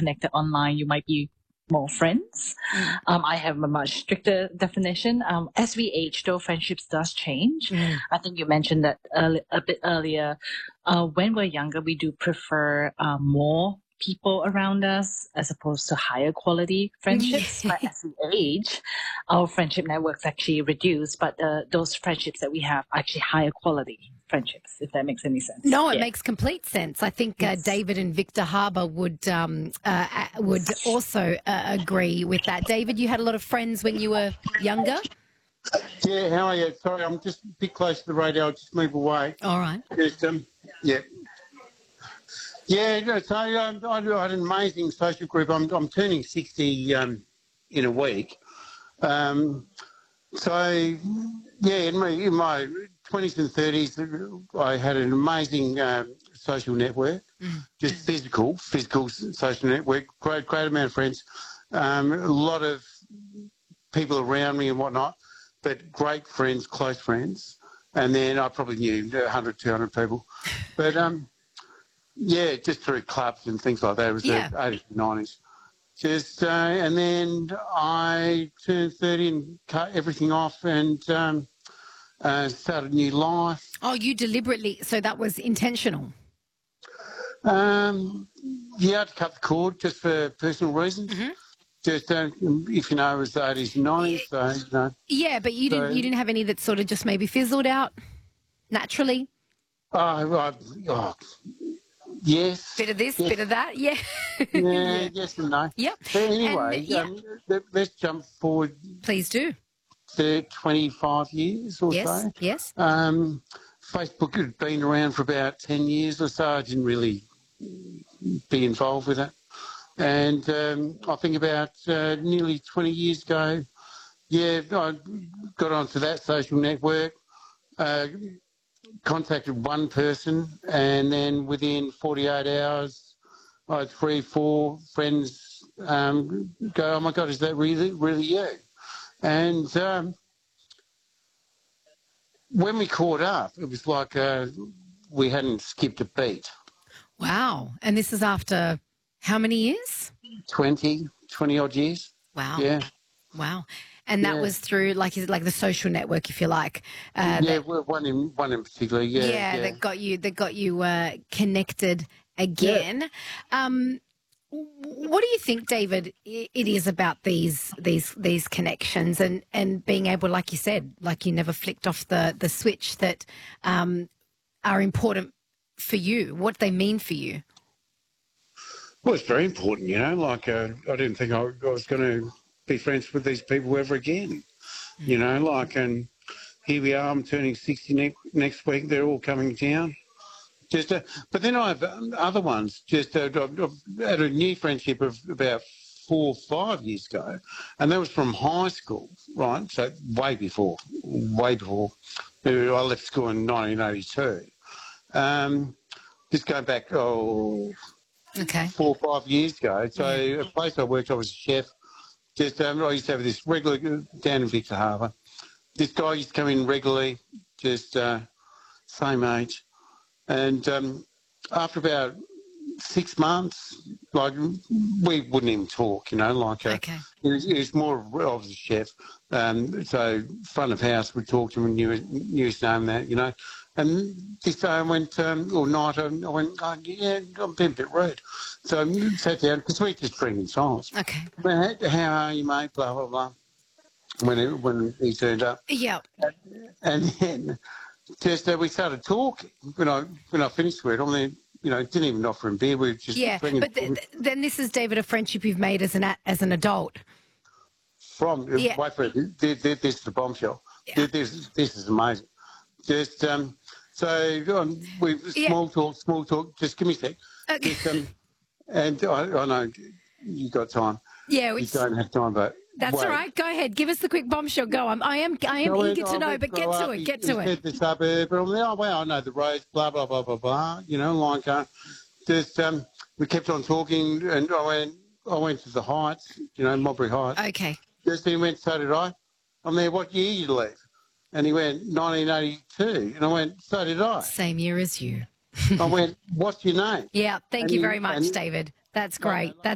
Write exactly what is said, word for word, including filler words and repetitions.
connected online, you might be more friends. Mm. Um, I have a much stricter definition. Um, as we age, though, friendships does change. Mm. I think you mentioned that early, a bit earlier. Uh, when we're younger, we do prefer uh, more people around us as opposed to higher quality friendships. But as we age, our friendship networks actually reduce. But uh, those friendships that we have are actually higher quality friendships, if that makes any sense. No, it Yeah. makes complete sense. I think uh, Yes. David and Victor Harbour would um, uh, uh, would also uh, agree with that. David, you had a lot of friends when you were younger? Yeah, how are you? Sorry, I'm just a bit close to the radio. I'll just move away. All right. Just, um, yeah. Yeah, no, so um, I, I had an amazing social group. I'm, I'm turning sixty um, in a week. Um, so, yeah, in my, in my twenties and thirties, I had an amazing um, social network, Mm. just physical, physical social network, great, great amount of friends, um, a lot of people around me and whatnot, but great friends, close friends. And then I probably knew one hundred, two hundred people. But, um, yeah, just through clubs and things like that. It was Yeah. the eighties and nineties. Just, uh, and then I turned thirty and cut everything off and um, uh, started a new life. Oh, you deliberately, so that was intentional. Um, yeah, I had to cut the cord just for personal reasons. Mhm. Just, uh, if you know, it was the eighties and nineties, so, you know. Yeah, but you didn't So- you didn't have any that sort of just maybe fizzled out naturally? Oh, I, oh yes. Bit of this, yes. bit of that, yeah. Yeah, yes and no. Yep. But anyway, And, yeah. um, let, let's jump forward Please do. to twenty-five years or Yes, so. yes. Um, Facebook had been around for about ten years or so. I didn't really be involved with it. And um, I think about uh, nearly twenty years ago, yeah, I got onto that social network, uh, contacted one person, and then within forty-eight hours, I had three, four friends um, go, oh, my God, is that really, really you? And um, when we caught up, it was like uh, we hadn't skipped a beat. Wow. And this is after how many years? twenty, twenty odd years. Wow. Yeah. Wow. And that Yeah. was through, like, is it like the social network, if you like? Uh, yeah, that, well, one in one in particular. Yeah, yeah, yeah. that got you that got you uh, connected again. Um, what do you think, David? i- It is about these these these connections and, and being able, like you said, like you never flicked off the the switch that um, are important for you. What they mean for you. Well, it's very important, you know. Like, uh, I didn't think I, I was going to be friends with these people ever again, you know. Like, and here we are. I'm turning sixty ne- next week. They're all coming down. Just, uh, but then I have um, other ones. Just, uh, I've, I've had a new friendship of about four or five years ago, and that was from high school, right? So way before, way before. I left school in nineteen eighty-two. Um, just going back, oh. Okay. four or five years ago. So a place I worked, I was a chef. Just um, I used to have this regular down in Victor Harbour. This guy used to come in regularly, just uh, same age. And um, after about six months, like we wouldn't even talk, you know. Like uh, Okay. it was, it was more of I was a chef. Um, so front of house, we talked to him and knew, knew his name, that, you know. And this day I went, um, or night, I went, oh, yeah, I'm being a bit rude. So I sat down, because we just drink in silence. Okay. Well, how, how are you, mate? Blah, blah, blah. When, it, when he turned up. Yeah. And then just uh, we started talking. When I when I finished with it, I mean, you know, didn't even offer him beer. We were just Yeah. drinking But th- th- then this is, David, a friendship you've made as an a- as an adult. from, Yeah. wait for it, this, this is the bombshell. Yeah. This, this is amazing. Just, um, so um, we Yeah. small talk, small talk. Just give me a sec. Okay. Just, um, and I, I know you got time. Yeah. You Which, don't have time, but that's wait. all right. Go ahead. Give us the quick bombshell. Go. I'm, I am I am So eager I to know, went but get grow to up, it. he- Get he to said it. the suburb, but I'm like, oh, well, I know the roads, blah, blah, blah, blah, blah. You know, like, uh, just, um, we kept on talking, and I went, I went to the Heights, you know, Mowbray Heights. Okay. Just he went, so did I. I'm there, what year you leave? And he went, nineteen eighty-two. And I went, so did I. Same year as you. I went, what's your name? Yeah. Thank And you he- very much, and- David. That's great. That's